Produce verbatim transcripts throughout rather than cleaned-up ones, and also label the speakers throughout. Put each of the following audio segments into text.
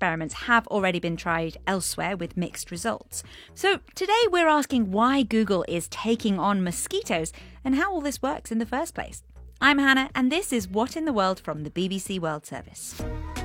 Speaker 1: experiments have already been tried elsewhere with mixed results. So today we're asking why Google is taking on mosquitoes and how all this works in the first place. I'm Hannah, and this is What in the World from the B B C World Service.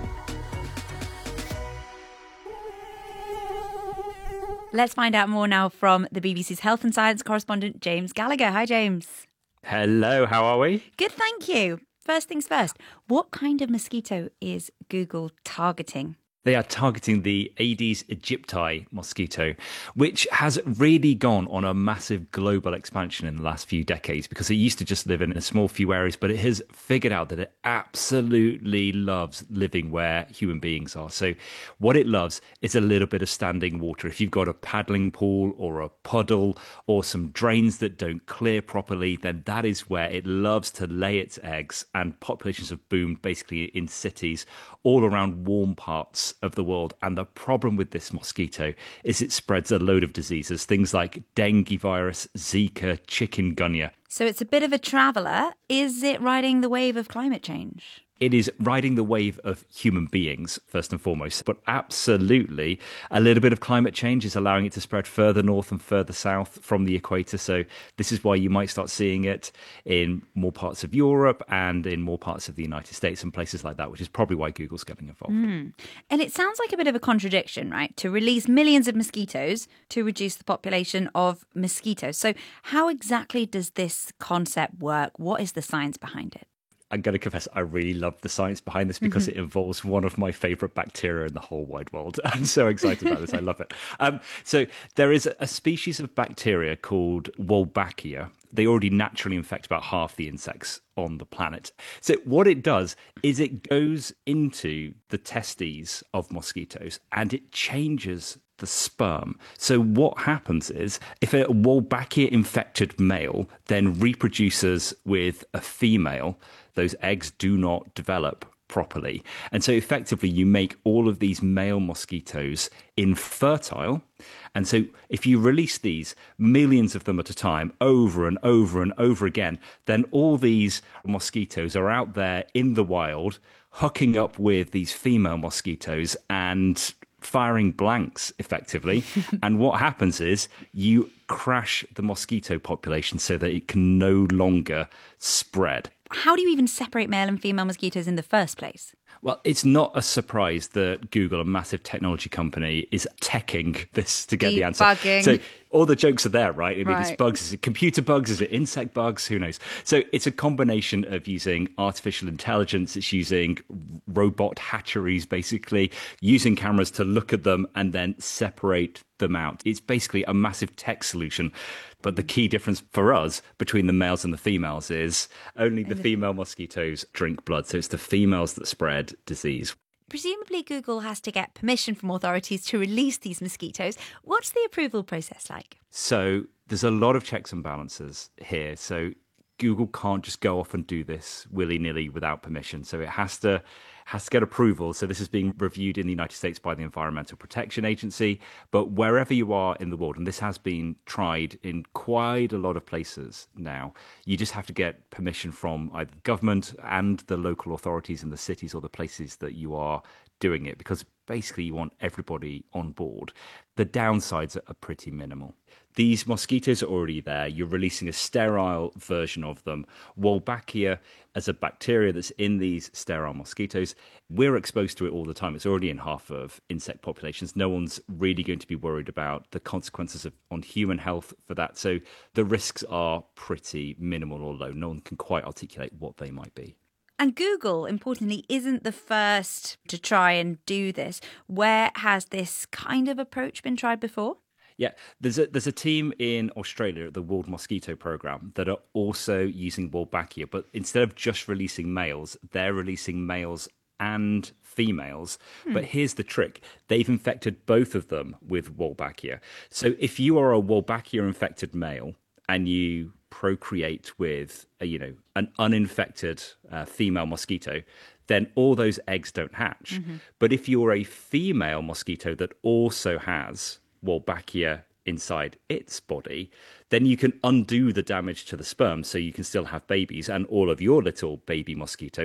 Speaker 1: Let's find out more now from the B B C's health and science correspondent, James Gallagher. Hi, James.
Speaker 2: Hello, how are we?
Speaker 1: Good, thank you. First things first, what kind of mosquito is Google targeting?
Speaker 2: They are targeting the Aedes aegypti mosquito, which has really gone on a massive global expansion in the last few decades because it used to just live in a small few areas, but it has figured out that it absolutely loves living where human beings are. So what it loves is a little bit of standing water. If you've got a paddling pool or a puddle or some drains that don't clear properly, then that is where it loves to lay its eggs, and populations have boomed basically in cities all around warm parts of the world. And the problem with this mosquito is it spreads a load of diseases, things like dengue virus, Zika, chikungunya.
Speaker 1: So it's a bit of a traveller. Is it riding the wave of climate change?
Speaker 2: It is riding the wave of human beings, first and foremost, but absolutely a little bit of climate change is allowing it to spread further north and further south from the equator. So this is why you might start seeing it in more parts of Europe and in more parts of the United States and places like that, which is probably why Google's getting involved.
Speaker 1: Mm. And it sounds like a bit of a contradiction, right? To release millions of mosquitoes to reduce the population of mosquitoes. So how exactly does this concept work? What is the science behind it?
Speaker 2: I'm going to confess, I really love the science behind this because
Speaker 1: Mm-hmm.
Speaker 2: it involves one of my favourite bacteria in the whole wide world. I'm so excited about this. I love it. Um, so there is a species of bacteria called Wolbachia. They already naturally infect about half the insects on the planet. So what it does is it goes into the testes of mosquitoes and it changes the sperm. So what happens is if a Wolbachia infected male then reproduces with a female, those eggs do not develop properly. And so effectively you make all of these male mosquitoes infertile. And so if you release these, millions of them at a time, over and over and over again, then all these mosquitoes are out there in the wild, hooking up with these female mosquitoes and firing blanks effectively. And what happens is you crash the mosquito population so that it can no longer spread.
Speaker 1: How do you even separate male and female mosquitoes in the first place?
Speaker 2: Well, it's not a surprise that Google, a massive technology company, is teching this to get the answer.
Speaker 1: Debugging.
Speaker 2: So all the jokes are there, right? I mean,
Speaker 1: Right.
Speaker 2: it's bugs. Is it computer bugs? Is it insect bugs? Who knows? So it's a combination of using artificial intelligence. It's using robot hatcheries, basically, using cameras to look at them and then separate them out. It's basically a massive tech solution. But the key difference for us between the males and the females is only the female mosquitoes drink blood. So it's the females that spread disease.
Speaker 1: Presumably Google has to get permission from authorities to release these mosquitoes. What's the approval process like?
Speaker 2: So there's a lot of checks and balances here. So Google can't just go off and do this willy-nilly without permission. So it has to has to get approval. So this is being reviewed in the United States by the Environmental Protection Agency. But wherever you are in the world, and this has been tried in quite a lot of places now, you just have to get permission from either the government and the local authorities in the cities or the places that you are doing it, because basically you want everybody on board. The downsides are pretty minimal. These mosquitoes are already there. You're releasing a sterile version of them. Wolbachia as a bacteria that's in these sterile mosquitoes, we're exposed to it all the time. It's already in half of insect populations. No one's really going to be worried about the consequences of, on human health for that. So the risks are pretty minimal or low. No one can quite articulate what they might be.
Speaker 1: And Google, importantly, isn't the first to try and do this. Where has this kind of approach been tried before?
Speaker 2: Yeah, there's a there's a team in Australia at the World Mosquito Programme that are also using Wolbachia, but instead of just releasing males, they're releasing males and females. Hmm. But here's the trick. They've infected both of them with Wolbachia. So if you are a Wolbachia infected male and you procreate with a, you know, an uninfected uh, female mosquito, then all those eggs don't hatch. Mm-hmm. But if you're a female mosquito that also has Wolbachia inside its body, then you can undo the damage to the sperm so you can still have babies, and all of your little baby mosquitoes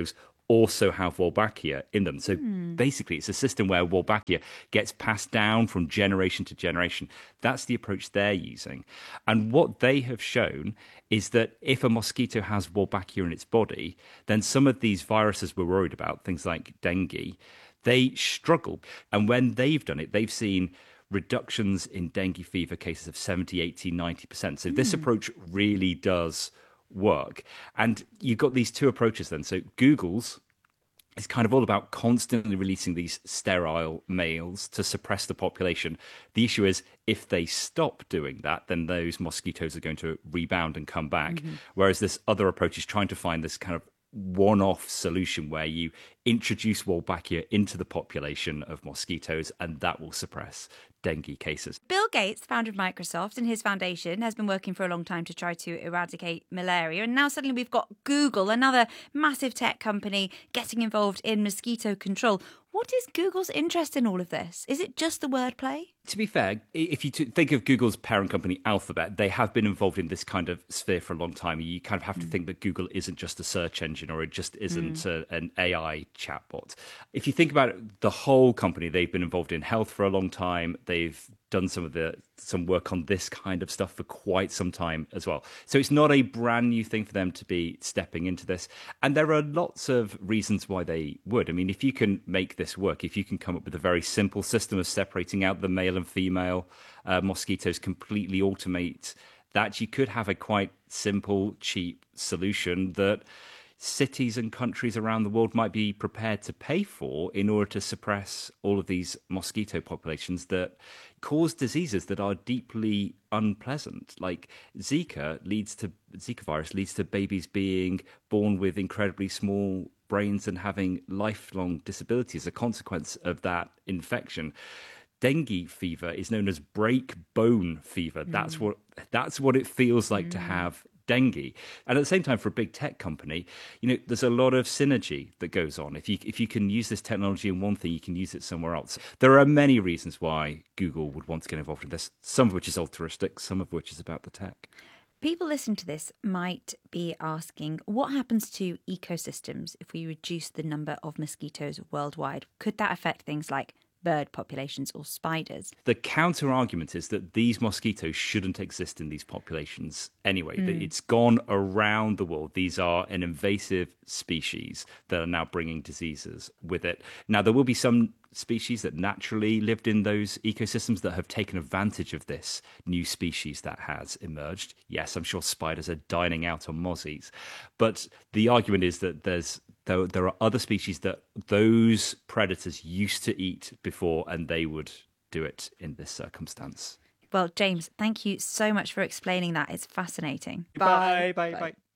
Speaker 2: also have Wolbachia in them. So mm. basically, it's a system where Wolbachia gets passed down from generation to generation. That's the approach they're using. And what they have shown is that if a mosquito has Wolbachia in its body, then some of these viruses we're worried about, things like dengue, they struggle. And when they've done it, they've seen reductions in dengue fever cases of seventy, eighty, ninety percent. So mm. this approach really does work. And you've got these two approaches then. So Google's is kind of all about constantly releasing these sterile males to suppress the population. The issue is if they stop doing that, then those mosquitoes are going to rebound and come back. Mm-hmm. Whereas this other approach is trying to find this kind of one-off solution where you introduce Wolbachia into the population of mosquitoes and that will suppress dengue cases.
Speaker 1: Bill Gates, founder of Microsoft, and his foundation has been working for a long time to try to eradicate malaria. And now suddenly we've got Google, another massive tech company, getting involved in mosquito control. What is Google's interest in all of this? Is it just the wordplay?
Speaker 2: To be fair, if you think of Google's parent company, Alphabet, they have been involved in this kind of sphere for a long time. You kind of have to mm. think that Google isn't just a search engine or it just isn't mm. a, an A I chatbot. If you think about it, the whole company, they've been involved in health for a long time. They've done some of the some work on this kind of stuff for quite some time as well. So it's not a brand new thing for them to be stepping into this. And there are lots of reasons why they would. I mean, if you can make this work, if you can come up with a very simple system of separating out the male and female uh, mosquitoes, completely automate that, you could have a quite simple, cheap solution that cities and countries around the world might be prepared to pay for in order to suppress all of these mosquito populations that cause diseases that are deeply unpleasant. Like Zika leads to Zika virus leads to babies being born with incredibly small brains and having lifelong disability as a consequence of that infection. Dengue fever is known as break bone fever. Mm. That's what that's what it feels like mm. to have dengue. And at the same time, for a big tech company, you know, there's a lot of synergy that goes on. If you if you can use this technology in one thing, you can use it somewhere else. There are many reasons why Google would want to get involved in this, some of which is altruistic, some of which is about the tech.
Speaker 1: People listening to this might be asking, what happens to ecosystems if we reduce the number of mosquitoes worldwide? Could that affect things like bird populations or spiders?
Speaker 2: The counter argument is that these mosquitoes shouldn't exist in these populations anyway. Mm. It's gone around the world. These are an invasive species that are now bringing diseases with it. Now, there will be some species that naturally lived in those ecosystems that have taken advantage of this new species that has emerged. Yes, I'm sure spiders are dining out on mozzies. But the argument is that there's There, there are other species that those predators used to eat before, and they would do it in this circumstance.
Speaker 1: Well, James, thank you so much for explaining that. It's fascinating.
Speaker 2: Bye, bye, bye. bye.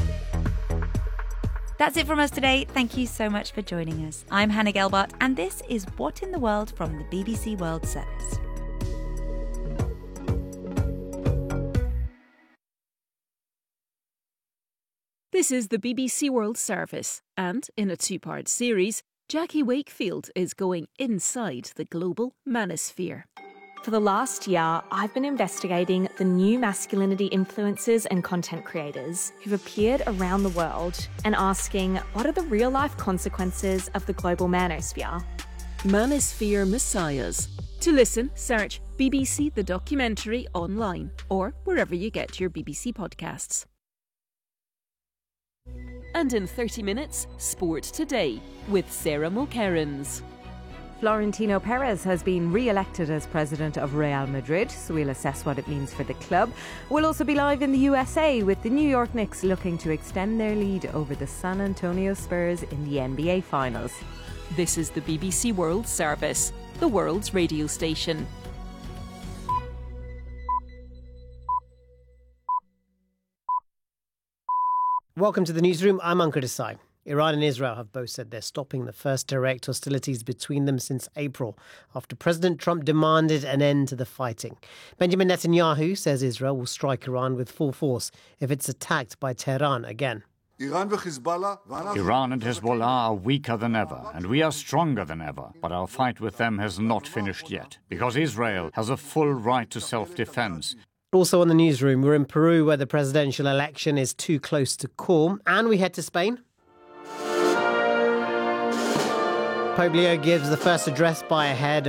Speaker 1: That's it from us today. Thank you so much for joining us. I'm Hannah Gelbart, and this is What in the World from the B B C World Service.
Speaker 3: This is the B B C World Service, and in a two-part series, Jackie Wakefield is going inside the global manosphere.
Speaker 4: For the last year, I've been investigating the new masculinity influencers and content creators who've appeared around the world and asking, what are the real-life consequences of the global manosphere?
Speaker 3: Manosphere Messiahs. To listen, search B B C The Documentary online or wherever you get your B B C podcasts. And in thirty minutes, Sport Today with Sarah Mulkerrins.
Speaker 5: Florentino Perez has been re-elected as president of Real Madrid, so we'll assess what it means for the club. We'll also be live in the U S A with the New York Knicks looking to extend their lead over the San Antonio Spurs in the N B A Finals.
Speaker 3: This is the B B C World Service, the world's radio station.
Speaker 6: Welcome to the newsroom. I'm Ankur Desai. Iran and Israel have both said they're stopping the first direct hostilities between them since April, after President Trump demanded an end to the fighting. Benjamin Netanyahu says Israel will strike Iran with full force if it's attacked by Tehran again.
Speaker 7: Iran and Hezbollah are weaker than ever, and we are stronger than ever. But our fight with them has not finished yet, because Israel has a full right to self-defense.
Speaker 6: Also on the newsroom, we're in Peru, where the presidential election is too close to call, and we head to Spain. Pope Leo gives the first address by a head